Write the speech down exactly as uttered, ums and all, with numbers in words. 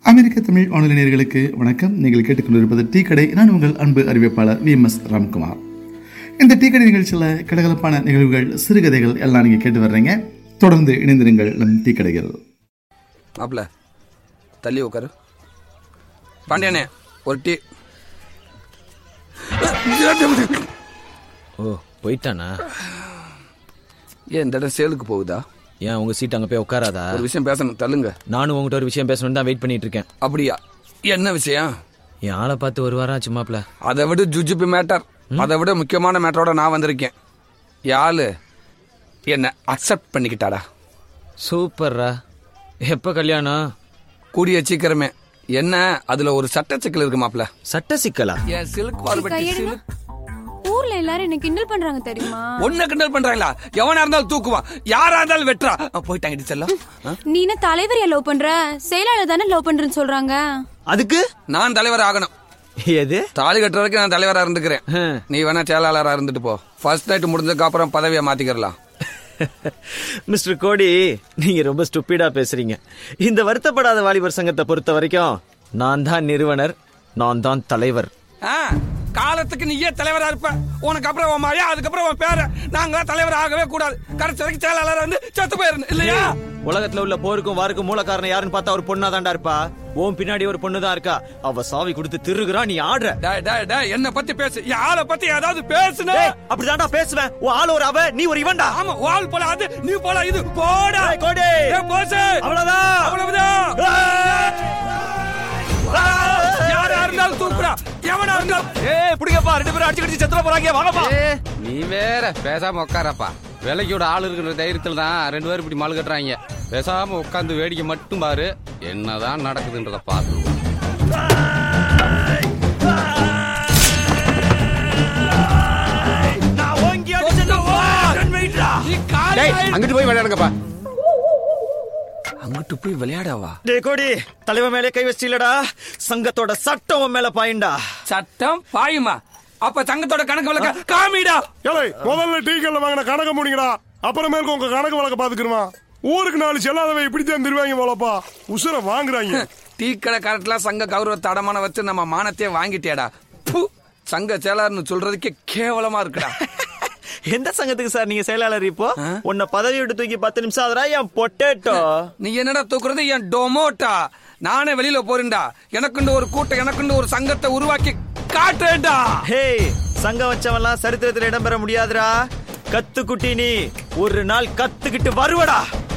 அமெரிக்க தமிழ் வானொலி நேயர்களுக்கு வணக்கம். நீங்கள் கேட்டுக்கொண்டிருப்பது டீ கடை. நான் உங்கள் அன்பு அறிவிப்பாளர் வி எம் எஸ் ராம்குமார். இந்த டீ கடை நிகழ்ச்சியில் கலகலப்பான நிகழ்வுகள், சிறுகதைகள் எல்லாம் நீங்கள் கேட்டு வர்றீங்க. தொடர்ந்து இணைந்திருங்கள் நம் டீ கடைகள். மாப்பிள்ள தள்ளி உட்காரு. பாண்டியானே ஒரு டீ. ஓ போயிட்டானா? ஏன் இந்த இடம் சேலுக்கு போகுதா? ஏன் உங்க சீட் அங்க போய் உட்காராதா? ஒரு விஷயம் பேசணும், தள்ளுங்க. நானும் உங்ககிட்ட ஒரு விஷயம் பேசணும் தான் வெயிட் பண்ணிட்டு இருக்கேன். அப்படியா? என்ன விஷயம்? என் ஆளை பார்த்து ஒரு வாரம் ஆச்சு மாப்பிள்ள. அதை விட ஜுஜுபி மேட்டர், அதை விட முக்கியமான மேட்டரோட நான் வந்திருக்கேன். யாழு என்ன அக்செப்ட் பண்ணிக்கிட்டாடா. சூப்பர்ரா. எப்ப கல்யாணம்? கூடிய சீக்கிரமே. என்ன அதுல ஒரு சட்ட சிக்கல் இருக்கு மாப்பிள்ள. சட்ட சிக்கலா? என் சிலுக்கு வால்பட்டி சிலுக்கு. ஊர்ல எல்லாரும் என்ன கிண்டல் பண்றாங்க தெரியுமா? ஒன்ன கிண்டல் பண்றாங்களா? எவனா இருந்தாலும் தூக்குவான், யாரா இருந்தாலும் வெட்டுறா. போயிட்டாங்க செல்லம். நீ என்ன தலைவரையா லவ் பண்ற? செயலாளர் தானே லவ் பண்றேன்னு சொல்றாங்க. அதுக்கு நான் தலைவர் ஆகணும். எது? தாலி கட்டுற வரைக்கும் நான் தலைவரா இருந்துக்கிறேன். நீ வேணா செயலாளரா இருந்துட்டு போ. ஃபர்ஸ்ட் நைட் முடிஞ்சதுக்கு அப்புறம் பதவியை மாத்திக்கிறலாம். மிஸ்டர் கோடி, நீங்க ரொம்ப ஸ்டூபிடா பேசுறீங்க. இந்த வருத்தப்படாத வாலிபர் சங்கத்தை பொறுத்த வரைக்கும் நான் தான் நிறுவனர், நான் தான் தலைவர். காலத்துக்கு நீயே தலைவரா இருப்ப. உனக்கு அப்புறம் உன் மாயா, அதுக்கப்புறம் உன் பேர. நாங்க தலைவர் ஆகவே கூடாது. கடைசி வரைக்கும் செயலாளர் வந்து செத்து போயிருந்து இல்லையா? உலகத்துல உள்ள போருக்கும் வாருக்கும் மூல காரணம் யாருன்னு பார்த்தா ஒரு பொண்ணா தாண்டா இருப்பா. ஓம் பின்னாடி ஒரு பொண்ணு தான் இருக்கா. அவ சாவி கொடுத்து திருகுறா, நீ ஆடுற. டேய் டேய் டேய், என்ன பத்தி பேசு. என் ஆளை பத்தி ஏதாவது பேசுன. அப்படிதான்டா பேசுவேன். உன் ஆள் ஒரு அவ, நீ ஒரு இவன்டா. ஆமா, வால் போல அது, நீ போல இது. போடா கோடி. போசு. அவ்வளவுதான் அவ்வளவுதான். யாரா இருந்தாலும் தூக்குறா, எவனா இருந்தாலும். ஏய் புடிங்கப்பா, ரெண்டு பேரும் அடிச்சு அடிச்சு செத்துற போறாங்க. வாங்கப்பா. நீ வேற பேசாம உட்காரப்பா. விலைக்கோட ஆள் இருக்கிற தைரியத்துல தான் ரெண்டு பேரும் இப்படி மால் கட்டுறாங்க. பேசாம உட்காந்து வேடிக்கை மட்டும் பாரு, என்னதான் நடக்குதுன்றத பாத்து. அங்கிட்டு போய் விளையாடுங்கப்பா. அங்கிட்டு போய் விளையாடவா? டேய் கோடி, தலைவன் மேலே கை வச்சிலடா. சங்கத்தோட சட்டம் உன் மேல பாயுண்டா. சட்டம் பாயுமா? அப்ப சங்கத்தோட கணக்கு வழக்க காமிடா. முதல்ல டீ கல்ல வாங்கின கணக்க முடிங்கடா, அப்புறமேலுக்கு உங்க கணக்கு வழக்க பாத்துக்கிறோமா. ஊருக்கு நாலு செல்லாதவை இப்படித்தான் திருவாங்க போலப்பா. உசுர வாங்குறாங்க. டீ கடை கரெக்ட்லாம் சங்க கௌரவத்தை அடமான வச்சு நம்ம மானத்தையே வாங்கிட்டியாடா. சங்க செயலாளர்னு சொல்றதுக்கே கேவலமா இருக்குடா. எந்த சங்கத்துக்கு சார் நீங்க செயலாளர்? இப்போ உன்னை பதவி விட்டு தூக்கி பத்து நிமிஷம் ஆகுறா. என் பொட்டேட்டோ. நீ என்னடா தூக்குறது? என் டொமோட்டா. நானே வெளியில போறேன்டா. எனக்குண்டு ஒரு கூட்டம், எனக்குண்டு ஒரு சங்கத்தை உருவாக்கி காட்டுறேன்டா. ஹே, சங்கம் வச்சவன்லாம் சரித்திரத்தில் இடம்பெற முடியாதுடா. கத்துக்குட்டி, நீ ஒரு நாள் கத்துக்கிட்டு வருவடா.